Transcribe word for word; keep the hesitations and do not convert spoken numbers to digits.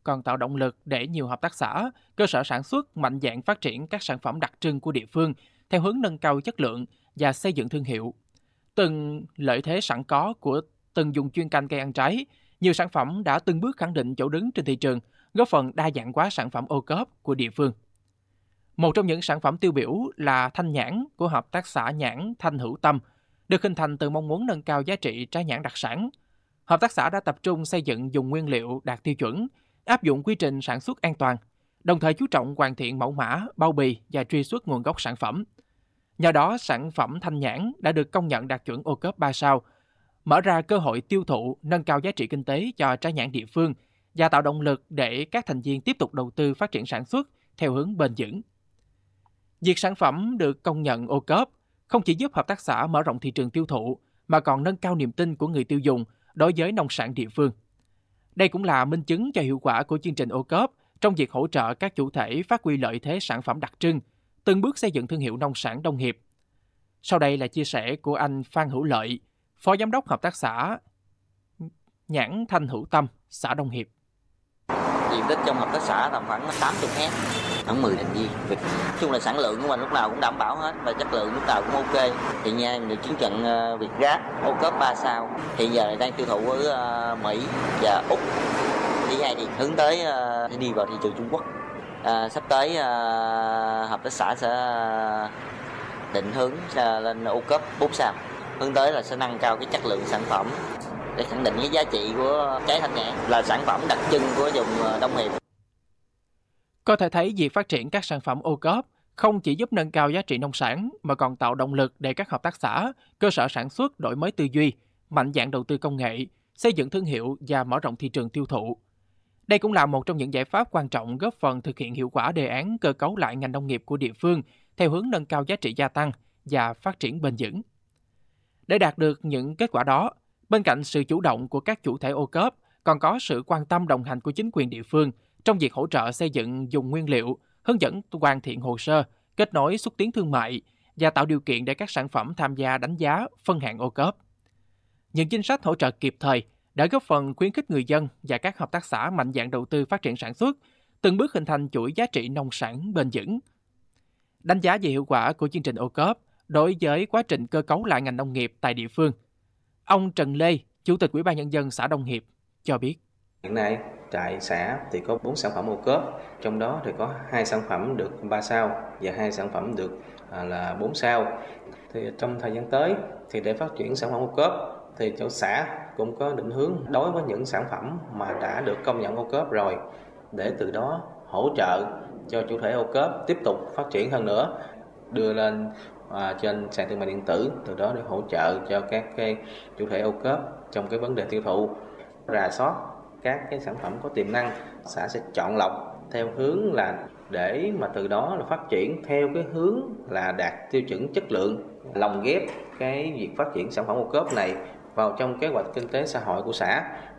còn tạo động lực để nhiều hợp tác xã, cơ sở sản xuất mạnh dạn phát triển các sản phẩm đặc trưng của địa phương theo hướng nâng cao chất lượng và xây dựng thương hiệu. Từng lợi thế sẵn có của từng vùng chuyên canh cây ăn trái, nhiều sản phẩm đã từng bước khẳng định chỗ đứng trên thị trường, góp phần đa dạng hóa sản phẩm ô cốp của địa phương. Một trong những sản phẩm tiêu biểu là thanh nhãn của hợp tác xã nhãn Thanh Hữu Tâm, được hình thành từ mong muốn nâng cao giá trị trái nhãn đặc sản. Hợp tác xã đã tập trung xây dựng dùng nguyên liệu đạt tiêu chuẩn, áp dụng quy trình sản xuất an toàn, đồng thời chú trọng hoàn thiện mẫu mã, bao bì và truy xuất nguồn gốc sản phẩm. Nhờ đó, sản phẩm thanh nhãn đã được công nhận đạt chuẩn ô cốp ba sao, mở ra cơ hội tiêu thụ, nâng cao giá trị kinh tế cho trái nhãn địa phương và tạo động lực để các thành viên tiếp tục đầu tư phát triển sản xuất theo hướng bền vững. Việc sản phẩm được công nhận ô cốp không chỉ giúp hợp tác xã mở rộng thị trường tiêu thụ, mà còn nâng cao niềm tin của người tiêu dùng đối với nông sản địa phương. Đây cũng là minh chứng cho hiệu quả của chương trình ô cốp trong việc hỗ trợ các chủ thể phát huy lợi thế sản phẩm đặc trưng, từng bước xây dựng thương hiệu nông sản Đông Hiệp. Sau đây là chia sẻ của anh Phan Hữu Lợi, Phó Giám đốc Hợp tác xã nhãn Thanh Hữu Tâm, xã Đông Hiệp. Diện tích trong hợp tác xã tầm khoảng tám mươi héc, khoảng mười thành viên. Nói chung là sản lượng của mình lúc nào cũng đảm bảo hết và chất lượng lúc nào cũng ok. Hiện nay mình được chứng nhận Việt Gáp ô cốp ba sao. Hiện giờ đang tiêu thụ ở Mỹ và Úc. Thứ hai thì hướng tới uh, đi vào thị trường Trung Quốc. À, sắp tới uh, hợp tác xã sẽ định hướng lên ô cốp bốn sao. Hướng tới là sẽ nâng cao cái chất lượng sản phẩm để khẳng định cái giá trị của trái thanh nhãn là sản phẩm đặc trưng của vùng Đông Hiệp. Có thể thấy việc phát triển các sản phẩm ô cốp không chỉ giúp nâng cao giá trị nông sản mà còn tạo động lực để các hợp tác xã, cơ sở sản xuất đổi mới tư duy, mạnh dạn đầu tư công nghệ, xây dựng thương hiệu và mở rộng thị trường tiêu thụ. Đây cũng là một trong những giải pháp quan trọng góp phần thực hiện hiệu quả đề án cơ cấu lại ngành nông nghiệp của địa phương theo hướng nâng cao giá trị gia tăng và phát triển bền vững. Để đạt được những kết quả đó, bên cạnh sự chủ động của các chủ thể ô cốp, còn có sự quan tâm đồng hành của chính quyền địa phương trong việc hỗ trợ xây dựng dùng nguyên liệu, hướng dẫn hoàn thiện hồ sơ, kết nối xúc tiến thương mại và tạo điều kiện để các sản phẩm tham gia đánh giá, phân hạng ô cốp. Những chính sách hỗ trợ kịp thời đã góp phần khuyến khích người dân và các hợp tác xã mạnh dạn đầu tư phát triển sản xuất, từng bước hình thành chuỗi giá trị nông sản bền vững. Đánh giá về hiệu quả của chương trình ô cốp đối với quá trình cơ cấu lại ngành nông nghiệp tại địa phương, ông Trần Lê, Chủ tịch Ủy ban Nhân dân xã Đông Hiệp, cho biết. Hiện nay, tại xã thì có bốn sản phẩm ô cốp, trong đó thì có hai sản phẩm được ba sao và hai sản phẩm được à, là bốn sao. Thì trong thời gian tới, thì để phát triển sản phẩm ô cốp, thì chỗ xã cũng có định hướng đối với những sản phẩm mà đã được công nhận ô cốp rồi, để từ đó hỗ trợ cho chủ thể ô cốp tiếp tục phát triển hơn nữa, đưa lên à, trên sàn thương mại điện tử, từ đó để hỗ trợ cho các cái chủ thể ô cốp trong cái vấn đề tiêu thụ, rà soát các cái sản phẩm có tiềm năng. Xã sẽ chọn lọc theo hướng là để mà từ đó là phát triển theo cái hướng là đạt tiêu chuẩn chất lượng, lồng ghép cái việc phát triển sản phẩm ô cốp này vào trong kế hoạch kinh tế xã hội của xã.